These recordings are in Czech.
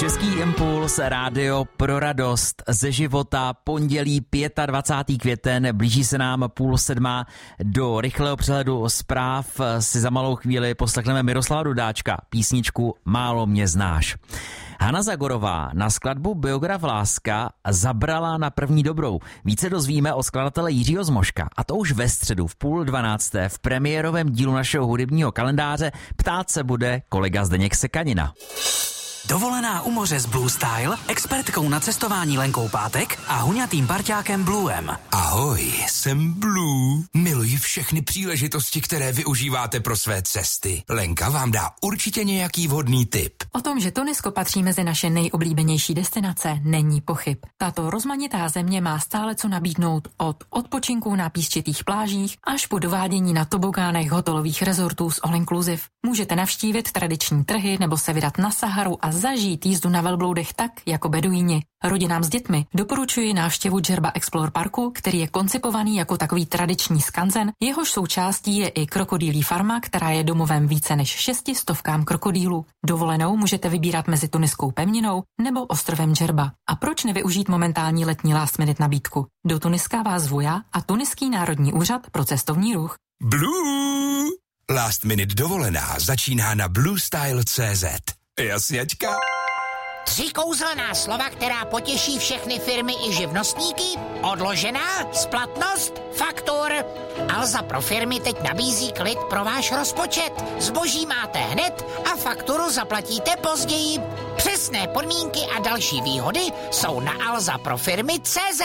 Český impuls, rádio pro radost ze života, pondělí 25. květen, blíží se nám 6:30. Do rychlého přehledu zpráv si za malou chvíli poslechneme Miroslava Dudáčka, písničku Málo mě znáš. Hana Zagorová na skladbu Biograf Láska zabrala na první dobrou. Více dozvíme od skladatele Jiřího Zmoška, a to už ve středu v 11:30 v premiérovém dílu našeho hudebního kalendáře. Ptát se bude kolega Zdeněk Sekanina. Dovolená u moře s Blue Style, expertkou na cestování Lenkou Pátek a huňatým parťákem Bluem. Ahoj, jsem Blue. Miluji všechny příležitosti, které využíváte pro své cesty. Lenka vám dá určitě nějaký vhodný tip. O tom, že Tunisko patří mezi naše nejoblíbenější destinace, není pochyb. Tato rozmanitá země má stále co nabídnout od odpočinků na písčitých plážích až po dovádění na tobogánech hotelových rezortů s all inclusive. Můžete navštívit tradiční trhy nebo se vydat na Saharu a zažít jízdu na velbloudech tak, jako beduíni. Rodinám s dětmi doporučuji návštěvu Djerba Explore Parku, který je koncipovaný jako takový tradiční skanzen, jehož součástí je i krokodýlí farma, která je domovem více než 600 krokodýlů. Dovolenou můžete vybírat mezi tuniskou pevninou nebo ostrovem Djerba. A proč nevyužít momentální letní last minute nabídku? Do Tuniska vás zvu já a Tuniský národní úřad pro cestovní ruch. Blue! Last minute dovolená začíná na bluestyle.cz. Jasněčka? 3 kouzelná slova, která potěší všechny firmy i živnostníky? Odložená, splatnost, faktur. Alza pro firmy teď nabízí klid pro váš rozpočet. Zboží máte hned a fakturu zaplatíte později. Přesné podmínky a další výhody jsou na alzaprofirmy.cz.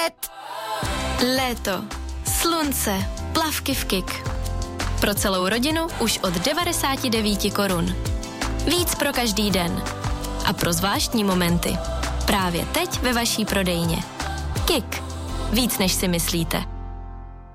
Léto, slunce, plavky v Kik. Pro celou rodinu už od 99 korun. Víc pro každý den. A pro zvláštní momenty. Právě teď ve vaší prodejně. Kik. Víc než si myslíte.